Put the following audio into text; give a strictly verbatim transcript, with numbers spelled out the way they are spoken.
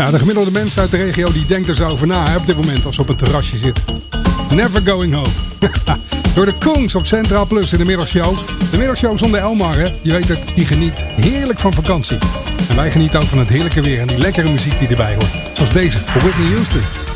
Ja, de gemiddelde mens uit de regio die denkt er zo over na hè, op dit moment als ze op een terrasje zitten. Never going home. Door de Koens op Centraal Plus in de middagshow. De middagshow zonder Elmar, hè. Je weet het, die geniet heerlijk van vakantie. En wij genieten ook van het heerlijke weer en die lekkere muziek die erbij hoort. Zoals deze, voor Whitney Houston.